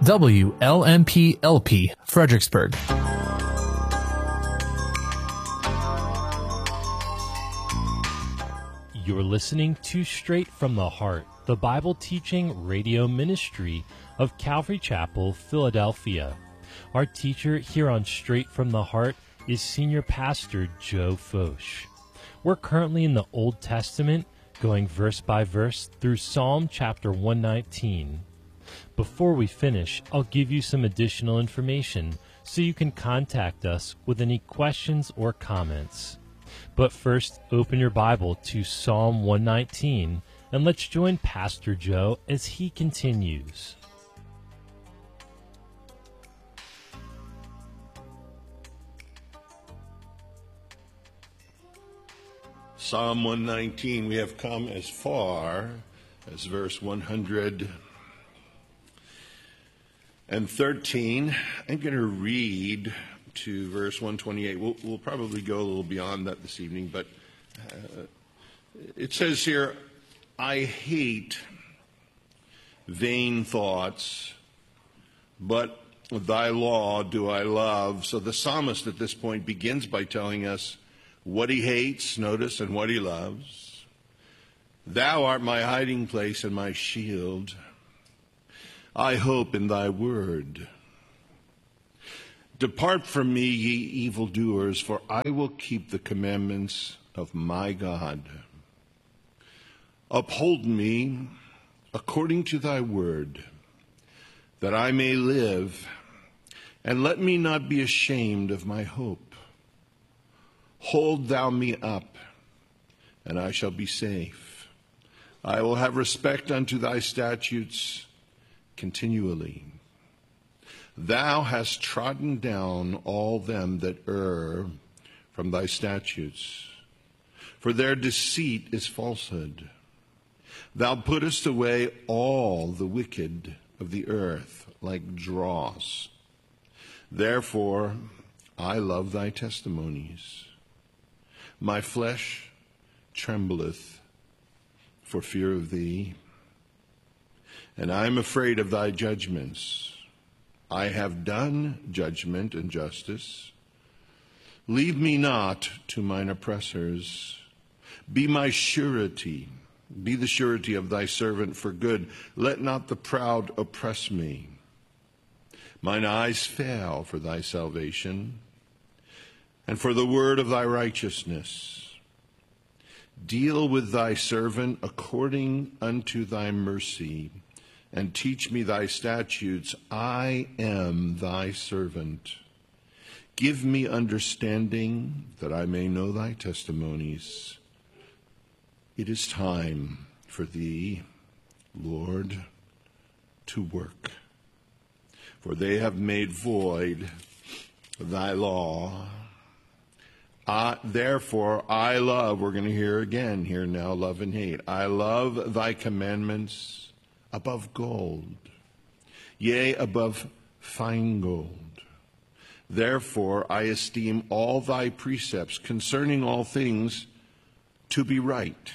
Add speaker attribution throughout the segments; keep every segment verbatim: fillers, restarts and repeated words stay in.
Speaker 1: W L M P L P, Fredericksburg.
Speaker 2: You're listening to Straight from the Heart, the Bible teaching radio ministry of Calvary Chapel, Philadelphia. Our teacher here on Straight from the Heart is Senior Pastor Joe Focht. We're currently in the Old Testament, going verse by verse through Psalm chapter one nineteen. Before we finish, I'll give you some additional information so you can contact us with any questions or comments. But first, open your Bible to Psalm one nineteen, and let's join Pastor Joe as he continues.
Speaker 3: Psalm one nineteen, we have come as far as verse one hundred thirteen. I'm going to read to verse one twenty-eight. We'll, we'll probably go a little beyond that this evening, but uh, it says here, I hate vain thoughts, but thy law do I love. So the psalmist at this point begins by telling us what he hates, notice, and what he loves. Thou art my hiding place and my shield. I hope in thy word. Depart from me, ye evildoers, for I will keep the commandments of my God. Uphold me according to thy word, that I may live, and let me not be ashamed of my hope. Hold thou me up, and I shall be safe. I will have respect unto thy statutes continually. Thou hast trodden down all them that err from thy statutes, for their deceit is falsehood. Thou puttest away all the wicked of the earth like dross. Therefore I love thy testimonies. My flesh trembleth for fear of thee, and I am afraid of thy judgments. I have done judgment and justice. Leave me not to mine oppressors. Be my surety. Be the surety of thy servant for good. Let not the proud oppress me. Mine eyes fail for thy salvation, and for the word of thy righteousness. Deal with thy servant according unto thy mercy, and teach me thy statutes. I am thy servant. Give me understanding, that I may know thy testimonies. It is time for thee, Lord, to work, for they have made void thy law. I, therefore I love, we're going to hear again here now, love and hate. I love thy commandments above gold, yea, above fine gold. Therefore I esteem all thy precepts concerning all things to be right,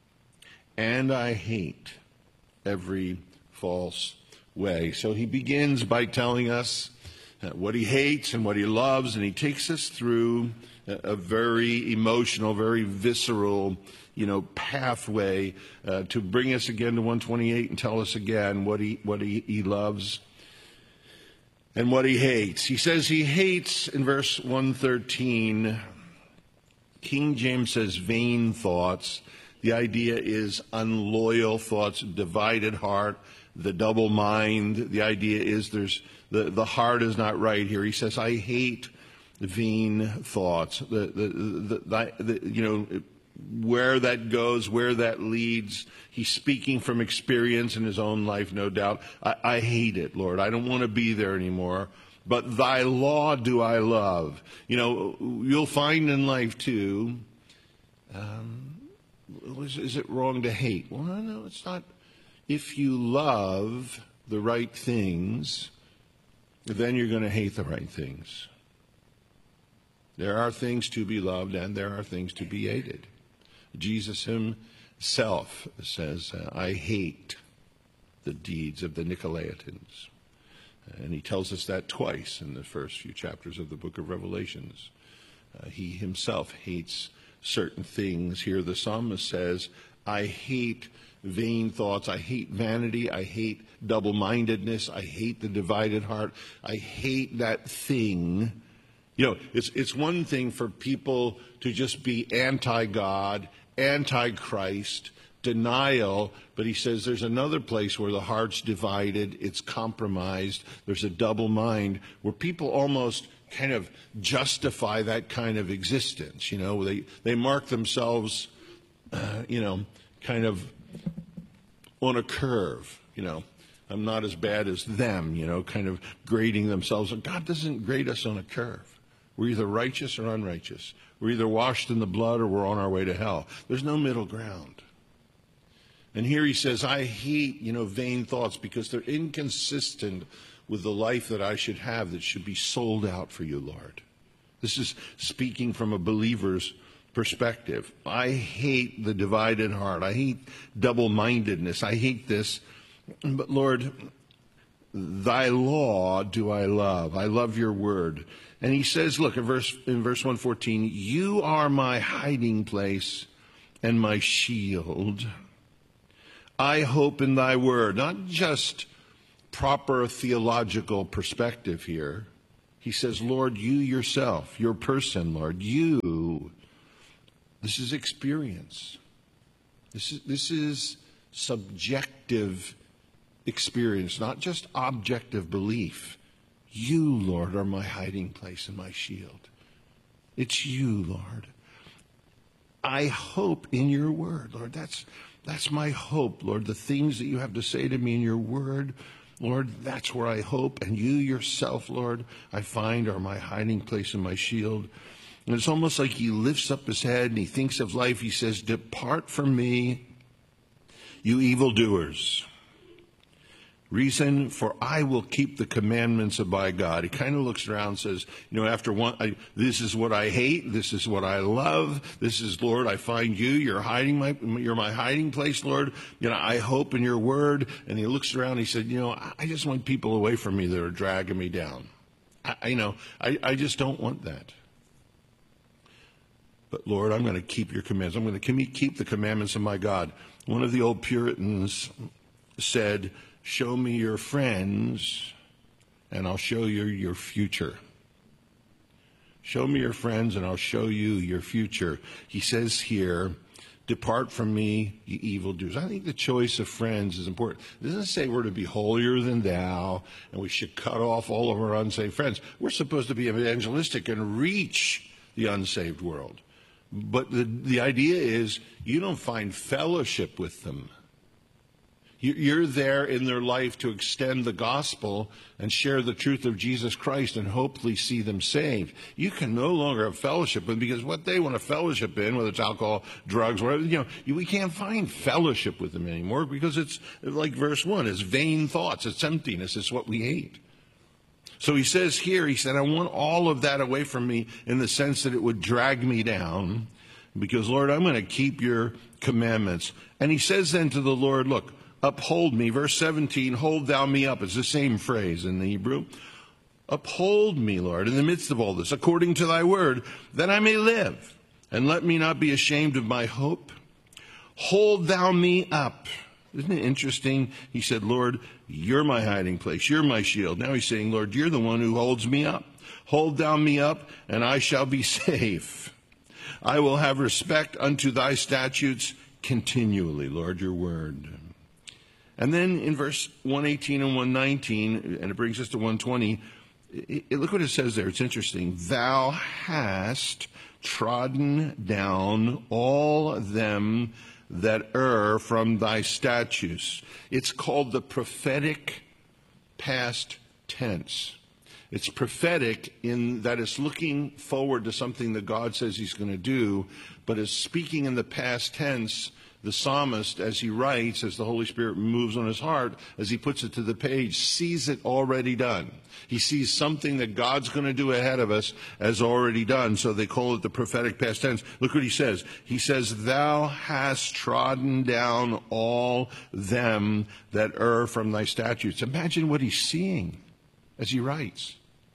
Speaker 3: and I hate every false way. So he begins by telling us what he hates and what he loves, and he takes us through a very emotional, very visceral, you know, pathway uh, to bring us again to one twenty-eight and tell us again what he what he, he loves and what he hates. He says he hates in verse one thirteen. King James says vain thoughts. The idea is unloyal thoughts, divided heart, the double mind. The idea is there's the, the heart is not right here. He says, I hate vain thoughts. The, the, the, the, the, you know, where that goes, where that leads. He's speaking from experience in his own life, no doubt. I, I hate it, Lord. I don't want to be there anymore. But thy law do I love. You know, you'll find in life too, um, is, is it wrong to hate? Well, no, it's not. If you love the right things, then you're going to hate the right things. There are things to be loved and there are things to be hated. Jesus himself says, I hate the deeds of the Nicolaitans. And he tells us that twice in the first few chapters of the book of Revelations. Uh, he himself hates certain things. Here the psalmist says, I hate vain thoughts. I hate vanity. I hate double-mindedness. I hate the divided heart. I hate that thing. You know, it's, it's one thing for people to just be anti-God, anti-Christ, denial, but he says there's another place where the heart's divided, it's compromised, there's a double mind, where people almost kind of justify that kind of existence. You know, they, they mark themselves, uh, you know, kind of on a curve, you know. I'm not as bad as them, you know, kind of grading themselves. God doesn't grade us on a curve. We're either righteous or unrighteous. We're either washed in the blood or we're on our way to hell. There's no middle ground. And here he says, I hate, you know, vain thoughts because they're inconsistent with the life that I should have that should be sold out for you, Lord. This is speaking from a believer's perspective. I hate the divided heart. I hate double-mindedness. I hate this. But Lord, thy law do I love. I love your word. And he says, look, in verse, in verse one fourteen, you are my hiding place and my shield. I hope in thy word. Not just proper theological perspective here. He says, Lord, you yourself, your person, Lord, you. This is experience. This is, this is subjective experience, not just objective belief. You, Lord, are my hiding place and my shield. It's you, Lord. I hope in your word, Lord. That's That's my hope, Lord. The things that you have to say to me in your word, Lord, that's where I hope. And you yourself, Lord, I find are my hiding place and my shield. And it's almost like he lifts up his head and he thinks of life. He says, depart from me, you evildoers. Reason, for I will keep the commandments of my God. He kind of looks around and says, you know, after one, I, this is what I hate. This is what I love. This is, Lord, I find you. You're hiding my, you're my hiding place, Lord. You know, I hope in your word. And he looks around and he said, you know, I just want people away from me that are dragging me down. I, I you know, I, I just don't want that. But Lord, I'm going to keep your commands. I'm going to keep the commandments of my God. One of the old Puritans said, show me your friends, and I'll show you your future. Show me your friends, and I'll show you your future. He says here, depart from me, ye evildoers. I think the choice of friends is important. It doesn't say we're to be holier than thou, and we should cut off all of our unsaved friends. We're supposed to be evangelistic and reach the unsaved world. But the, the idea is you don't find fellowship with them. You're there in their life to extend the gospel and share the truth of Jesus Christ and hopefully see them saved. You can no longer have fellowship with them because what they want to fellowship in, whether it's alcohol, drugs, whatever, you know, we can't find fellowship with them anymore because it's like verse one, it's vain thoughts, it's emptiness, it's what we hate. So he says here, he said, I want all of that away from me in the sense that it would drag me down because, Lord, I'm going to keep your commandments. And he says then to the Lord, look, uphold me. Verse seventeen, hold thou me up. It's the same phrase in the Hebrew. Uphold me, Lord, in the midst of all this, according to thy word, that I may live. And let me not be ashamed of my hope. Hold thou me up. Isn't it interesting? He said, Lord, you're my hiding place. You're my shield. Now he's saying, Lord, you're the one who holds me up. Hold thou me up, and I shall be safe. I will have respect unto thy statutes continually, Lord, your word. And then in verse one eighteen and one nineteen, and it brings us to one twenty, it, it, look what it says there. It's interesting. Thou hast trodden down all them that err from thy statutes. It's called the prophetic past tense. It's prophetic in that it's looking forward to something that God says he's going to do, but it's speaking in the past tense. The psalmist, as he writes, as the Holy Spirit moves on his heart, as he puts it to the page, sees it already done. He sees something that God's going to do ahead of us as already done. So they call it the prophetic past tense. Look what he says. He says, thou hast trodden down all them that err from thy statutes. Imagine what he's seeing. as he writes.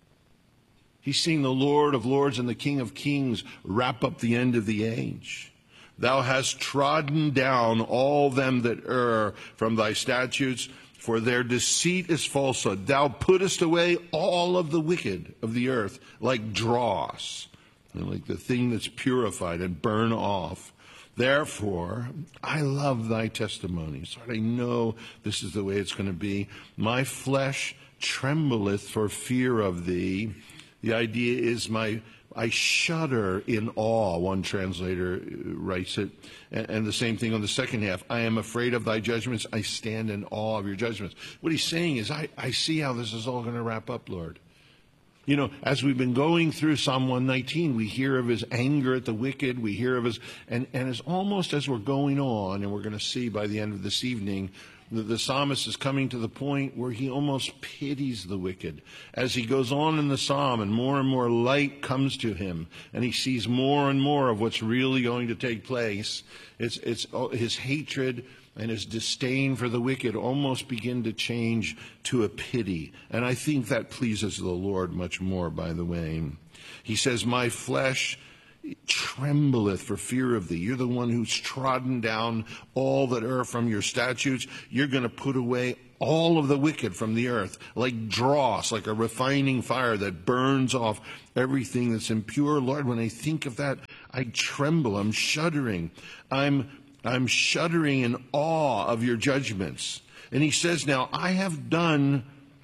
Speaker 3: He's seeing the Lord of lords and the King of kings wrap up the end of the age. Thou hast trodden down all them that err from thy statutes, for their deceit is falsehood. Thou puttest away all of the wicked of the earth like dross, like the thing that's purified and burn off. Therefore, I love thy testimonies. Lord, I know this is the way it's going to be. My flesh trembleth for fear of thee. The idea is my I shudder in awe, one translator writes it. And, and the same thing on the second half. I am afraid of thy judgments. I stand in awe of your judgments. What he's saying is, I, I see how this is all going to wrap up, Lord. You know, as we've been going through Psalm one nineteen, we hear of his anger at the wicked. We hear of his, and, and as almost as we're going on, and we're going to see by the end of this evening, the, the psalmist is coming to the point where he almost pities the wicked. As he goes on in the psalm and more and more light comes to him, and he sees more and more of what's really going to take place, it's, it's his hatred and his disdain for the wicked almost begin to change to a pity. And I think that pleases the Lord much more, by the way. He says, my flesh trembleth for fear of thee. You're the one who's trodden down all that err from your statutes. You're going to put away all of the wicked from the earth, like dross, like a refining fire that burns off everything that's impure. Lord, when I think of that, I tremble. I'm shuddering. I'm I'm shuddering in awe of your judgments. And he says now, I have done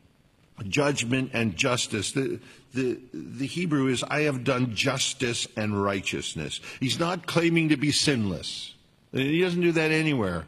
Speaker 3: judgment and justice. The, the, the Hebrew is, I have done justice and righteousness. He's not claiming to be sinless. He doesn't do that anywhere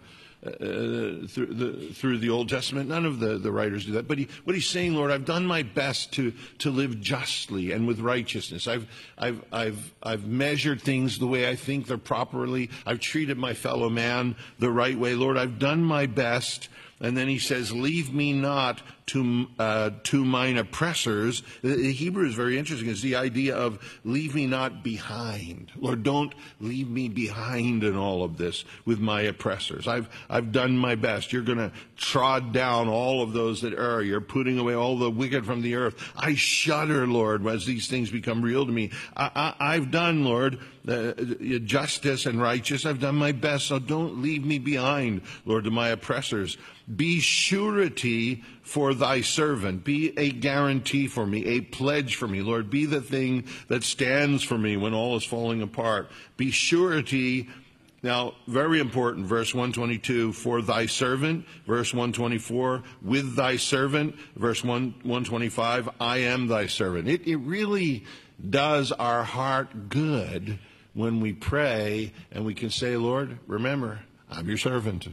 Speaker 3: uh, through, the, through the Old Testament. None of the, the writers do that. But he, what he's saying, Lord, I've done my best to, to live justly and with righteousness. I've, I've, I've, I've measured things the way I think they're properly. I've treated my fellow man the right way. Lord, I've done my best. And then he says, leave me not to uh, to mine oppressors. The, the Hebrew is very interesting. It's the idea of leave me not behind. Lord, don't leave me behind in all of this with my oppressors. I've I've done my best. You're going to trod down all of those that err. You're putting away all the wicked from the earth. I shudder, Lord, as these things become real to me. I, I, I've done, Lord, uh, justice and righteous. I've done my best, so don't leave me behind, Lord, to my oppressors. Be surety for thy servant. Be a guarantee for me, a pledge for me. Lord, be the thing that stands for me when all is falling apart. Be surety. Now, very important, verse one twenty-two, for thy servant. Verse one twenty-four, with thy servant. Verse one twenty-five, I am thy servant. It, it really does our heart good when we pray and we can say, Lord, remember, I'm your servant.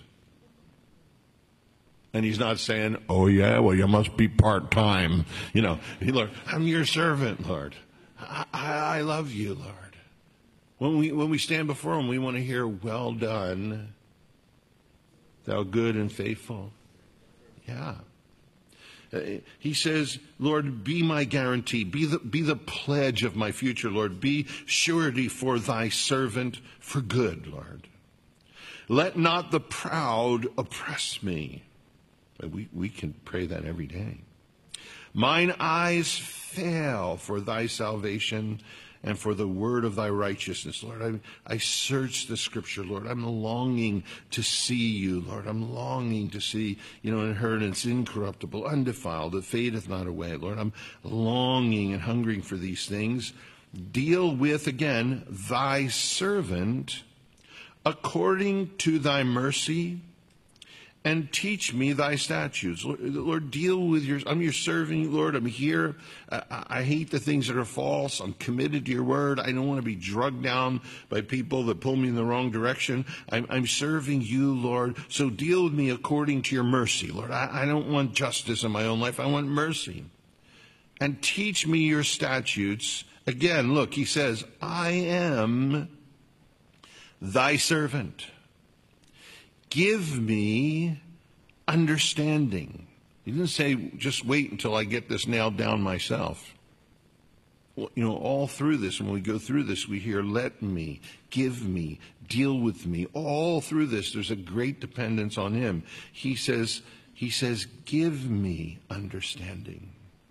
Speaker 3: And he's not saying, oh, yeah, well, you must be part-time. You know, Lord, I'm your servant, Lord. I, I, I love you, Lord. When we, when we stand before him, we want to hear, well done, thou good and faithful. Yeah. Uh, he says, Lord, be my guarantee. Be the, be the pledge of my future, Lord. Be surety for thy servant for good, Lord. Let not the proud oppress me. We, we can pray that every day. Mine eyes fail for thy salvation and for the word of thy righteousness. Lord, I, I search the scripture, Lord. I'm longing to see you, Lord. I'm longing to see, you know, inheritance incorruptible, undefiled, that fadeth not away, Lord. I'm longing and hungering for these things. Deal with, again, thy servant according to thy mercy, and teach me thy statutes. Lord, Lord, deal with your, I'm your servant, Lord. I'm here. I, I hate the things that are false. I'm committed to your word. I don't want to be drugged down by people that pull me in the wrong direction. I'm, I'm serving you, Lord. So deal with me according to your mercy, Lord. I, I don't want justice in my own life. I want mercy. And teach me your statutes. Again, look, he says, I am thy servant. Give me understanding. He didn't say, just wait until I get this nailed down myself. Well, you know, all through this, when we go through this, we hear, let me, give me, deal with me. All through this, there's a great dependence on him. He says, he says, give me understanding.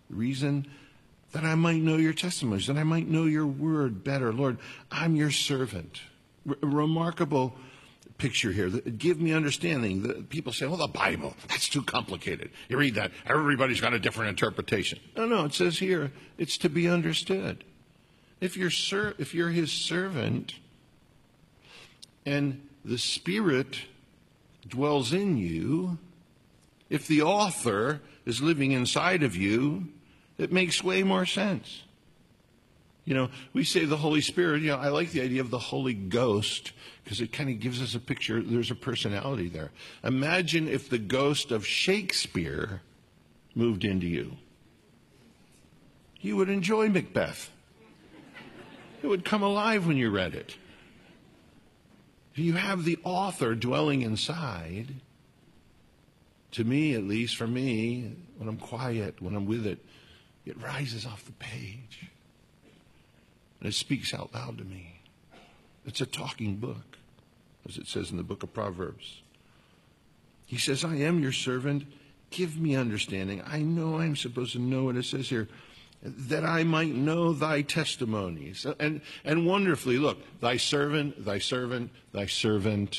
Speaker 3: The reason that I might know your testimonies, that I might know your word better. Lord, I'm your servant. R- remarkable picture here. Give me understanding. The, people say, well, the Bible, that's too complicated. You read that, everybody's got a different interpretation. No, no, it says here, it's to be understood. If you're, ser- if you're his servant and the Spirit dwells in you, if the author is living inside of you, it makes way more sense. You know, we say the Holy Spirit. You know, I like the idea of the Holy Ghost because it kind of gives us a picture. There's a personality there. Imagine if the ghost of Shakespeare moved into you. You would enjoy Macbeth. It would come alive when you read it. If you have the author dwelling inside, to me, at least for me, when I'm quiet, when I'm with it, it rises off the page. And it speaks out loud to me. It's a talking book, as it says in the book of Proverbs. He says, I am your servant. Give me understanding. I know I'm supposed to know what it says here, that I might know thy testimonies. And, and wonderfully, look, thy servant, thy servant, thy servant.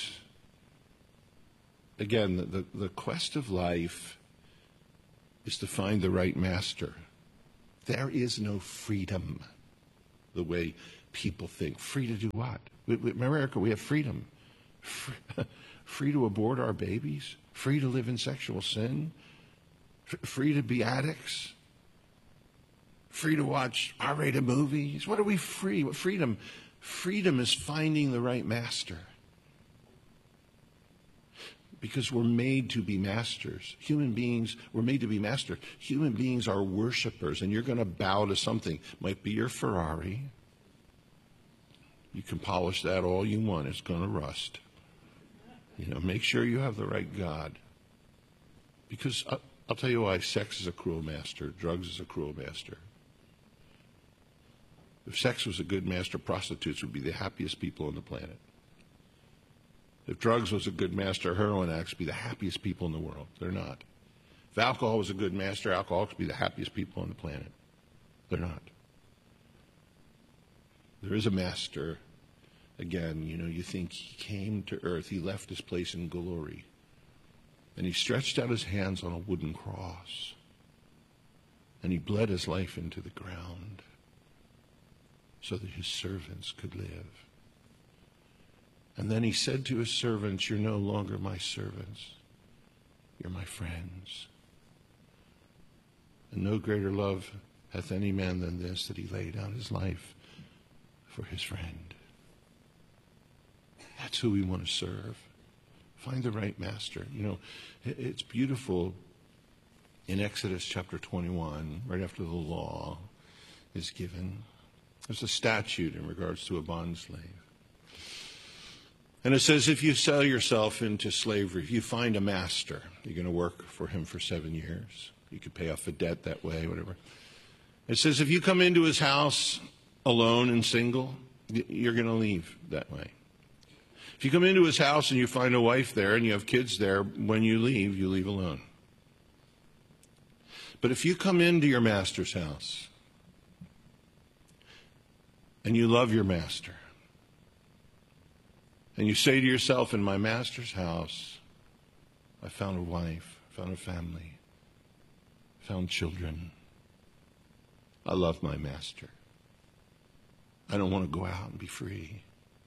Speaker 3: Again, the, the, the quest of life is to find the right master. There is no freedom the way people think. Free to do what? In America, we have freedom. Free, free to abort our babies. Free to live in sexual sin. F- free to be addicts. Free to watch R-rated movies. What are we free? What freedom? Freedom is finding the right master. Because we're made to be masters. Human beings, we're made to be masters. Human beings are worshipers, and you're going to bow to something. Might be your Ferrari. You can polish that all you want. It's going to rust. You know, make sure you have the right God. Because I'll, I'll tell you why sex is a cruel master. Drugs is a cruel master. If sex was a good master, prostitutes would be the happiest people on the planet. If drugs was a good master, heroin addicts would be the happiest people in the world. They're not. If alcohol was a good master, alcoholics would be the happiest people on the planet. They're not. There is a master. Again, you know, you think he came to earth, he left his place in glory, and he stretched out his hands on a wooden cross, and he bled his life into the ground so that his servants could live. And then he said to his servants, you're no longer my servants. You're my friends. And no greater love hath any man than this, that he laid down his life for his friend. That's who we want to serve. Find the right master. You know, it's beautiful in Exodus chapter twenty-one, right after the law is given. There's a statute in regards to a bondslave. And it says if you sell yourself into slavery, if you find a master, you're going to work for him for seven years. You could pay off a debt that way, whatever. It says if you come into his house alone and single, you're going to leave that way. If you come into his house and you find a wife there and you have kids there, when you leave, you leave alone. But if you come into your master's house and you love your master, and you say to yourself, in my master's house, I found a wife, found a family, found children. I love my master. I don't want to go out and be free.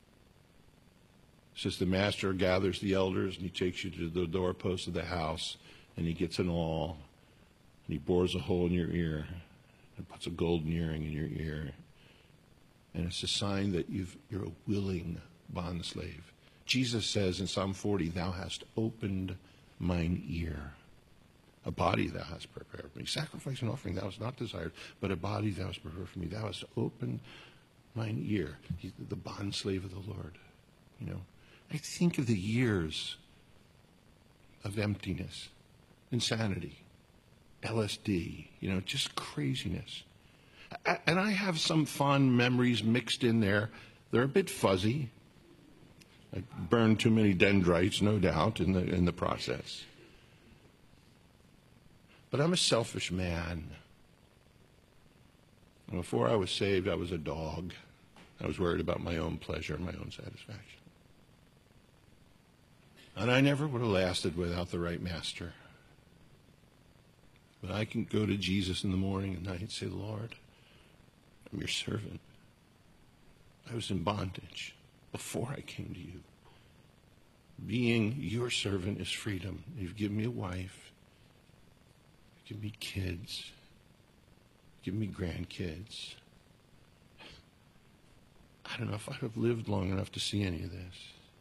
Speaker 3: It says the master gathers the elders and he takes you to the doorpost of the house and he gets an awl and he bores a hole in your ear and puts a golden earring in your ear. And it's a sign that you've, you're a willing bondslave. Jesus says in Psalm forty, thou hast opened mine ear. A body thou hast prepared for me. Sacrifice and offering thou hast not desired, but a body thou hast prepared for me. Thou hast opened mine ear. He's the bondslave of the Lord. You know, I think of the years of emptiness, insanity, L S D, you know, just craziness. And I have some fond memories mixed in there. They're a bit fuzzy. I burned too many dendrites, no doubt, in the in the process. But I'm a selfish man. Before I was saved, I was a dog. I was worried about my own pleasure and my own satisfaction. And I never would have lasted without the right master. But I can go to Jesus in the morning and night and say, Lord, I'm your servant. I was in bondage before I came to you. Being your servant is freedom. You've given me a wife. You've given me kids. You've given me grandkids. I don't know if I'd have lived long enough to see any of this.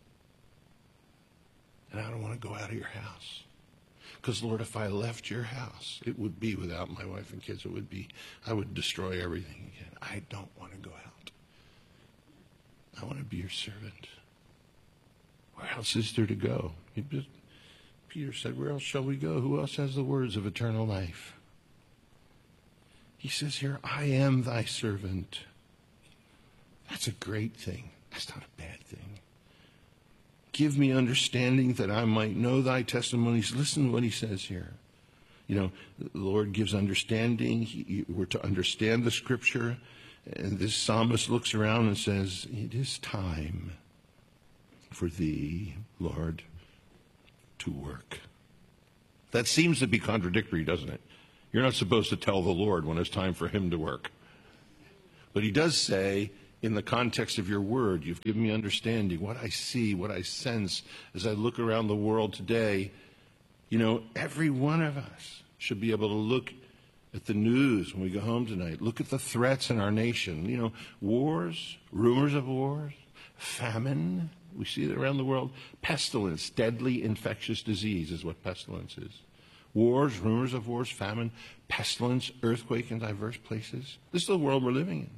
Speaker 3: And I don't want to go out of your house. Because, Lord, if I left your house, it would be without my wife and kids. It would be, I would destroy everything again. I don't want to go out. I want to be your servant. Where else is there to go? Just, Peter said, where else shall we go? Who else has the words of eternal life? He says here, I am thy servant. That's a great thing. That's not a bad thing. Give me understanding that I might know thy testimonies. Listen to what he says here. You know, the Lord gives understanding. He, we're to understand the scripture. And this psalmist looks around and says, it is time for thee, Lord, to work. That seems to be contradictory, doesn't it? You're not supposed to tell the Lord when it's time for him to work. But he does say, in the context of your word, you've given me understanding, what I see, what I sense as I look around the world today. You know, every one of us should be able to look at the news when we go home tonight. Look at the threats in our nation. You know, wars, rumors of wars, famine. We see it around the world. Pestilence, deadly infectious disease is what pestilence is. Wars, rumors of wars, famine, pestilence, earthquake in diverse places. This is the world we're living in.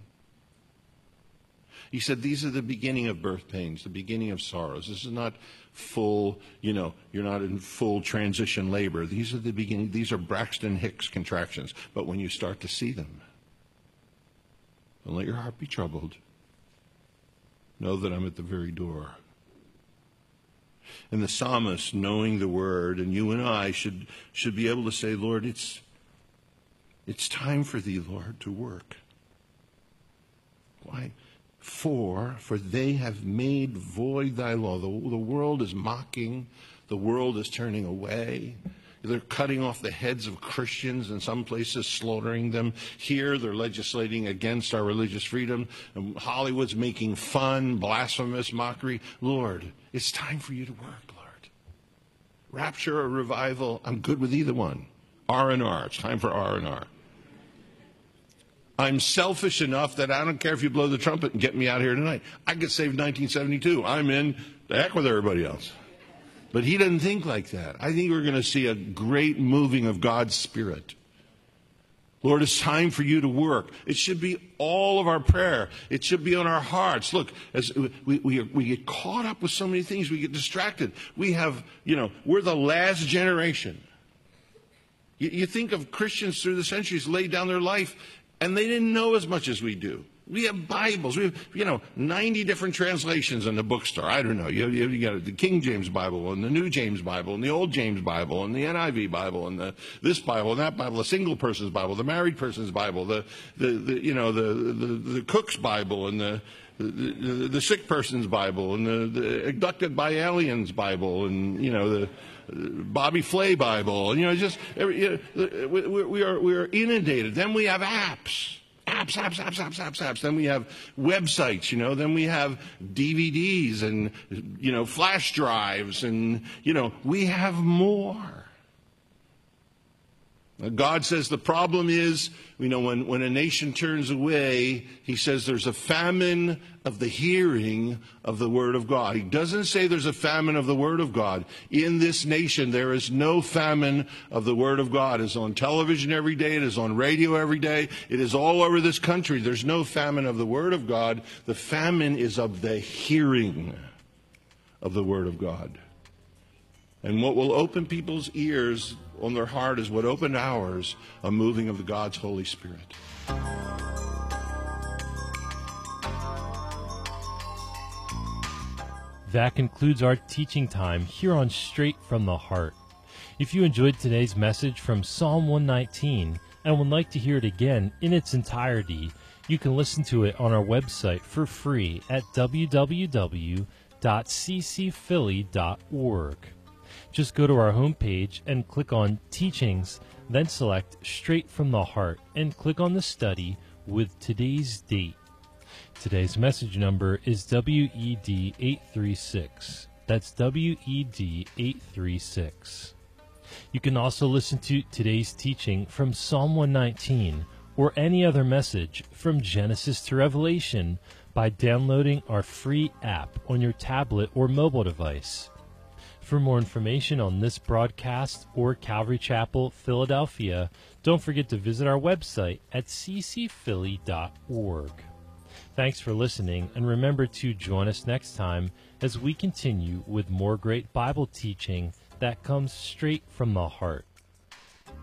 Speaker 3: He said, these are the beginning of birth pains, the beginning of sorrows. This is not full, you know, you're not in full transition labor. These are the beginning, these are Braxton Hicks contractions. But when you start to see them, don't let your heart be troubled. Know that I'm at the very door. And the psalmist, knowing the word, and you and I should, should be able to say, Lord, it's, it's time for thee, Lord, to work. Why? For, for they have made void thy law. The, the world is mocking. The world is turning away. They're cutting off the heads of Christians, in some places slaughtering them. Here they're legislating against our religious freedom. And Hollywood's making fun, blasphemous mockery. Lord, it's time for you to work, Lord. Rapture or revival, I'm good with either one. R and R, it's time for R and R. I'm selfish enough that I don't care if you blow the trumpet and get me out here tonight. I get saved in nineteen seventy-two. I'm in. The heck with everybody else. But he doesn't think like that. I think we're going to see a great moving of God's Spirit. Lord, it's time for you to work. It should be all of our prayer. It should be on our hearts. Look, as we, we, we get caught up with so many things, we get distracted. We have, you know, we're the last generation. You, you think of Christians through the centuries laid down their life, and they didn't know as much as we do. We have Bibles. We have, you know, ninety different translations in the bookstore. I don't know. You, you, you got the King James Bible and the New James Bible and the Old James Bible and the N I V Bible and the this Bible and that Bible, the single person's Bible, the married person's Bible, the the, the you know the, the the cook's Bible and the the, the, the sick person's Bible and the, the abducted by aliens Bible and you know the Bobby Flay Bible, and you know, just every, you know, we, we are we are inundated. Then we have apps, apps, apps, apps, apps, apps, apps. Then we have websites, you know. Then we have D V Ds and you know flash drives, and you know we have more. God says the problem is, you know, when, when a nation turns away, he says there's a famine of the hearing of the Word of God. He doesn't say there's a famine of the Word of God. In this nation, there is no famine of the Word of God. It's on television every day. It is on radio every day. It is all over this country. There's no famine of the Word of God. The famine is of the hearing of the Word of God. And what will open people's ears on their heart is what opened ours, a moving of the God's Holy Spirit.
Speaker 2: That concludes our teaching time here on Straight from the Heart. If you enjoyed today's message from Psalm one nineteen, and would like to hear it again in its entirety, you can listen to it on our website for free at w w w dot c c philly dot org. Just go to our homepage and click on Teachings, then select Straight from the Heart and click on the study with today's date. Today's message number is W E D eight three six. That's W E D eight three six. You can also listen to today's teaching from Psalm one nineteen or any other message from Genesis to Revelation by downloading our free app on your tablet or mobile device. For more information on this broadcast or Calvary Chapel, Philadelphia, don't forget to visit our website at c c philly dot org. Thanks for listening, and remember to join us next time as we continue with more great Bible teaching that comes straight from the heart.